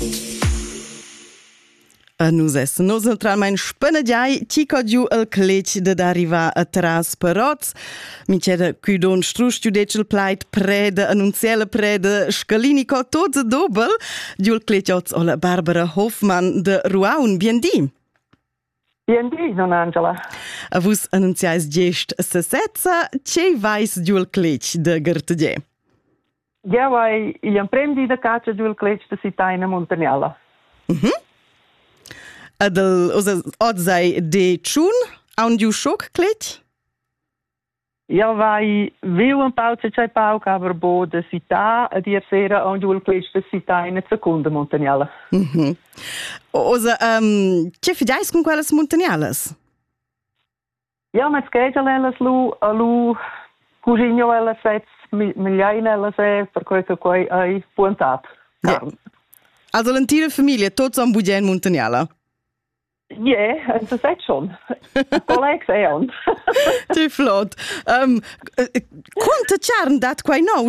Nus essen nos neutralmein spenegiai ti co giu el cletg de d'arrivar a Tras Paroz. Mincheda cudon strustiu decel plait preda annunziella preda scalini co tots a dobel. Giu el cletg oz ola Barbara Hoffmann de Ruaun. Bien di. Bien di, non Angela. A vus annunziais gest se setza, ce vais giu el cletg de Gertedè? Ja vai il imprendi da caccia giu el cletg de Sitaina Montagnala. Adel odzai de chun, aun giu schoc cletg? Ja vai viu un pauce c'è pauc aber bo de Sita a dir sera on giu el cletg de Sitaina Secunda Montagnala. Ce fideis con quellas Montagnalas? Ja, met schedel elas lu cugino elas sets migliain elas per quei che quei ai puantat. Ja. Also l'intera familia, tots an budgen Montagnala? Ja, en se set schon. Collegs on. Te flot. Quanta charn dat quai nou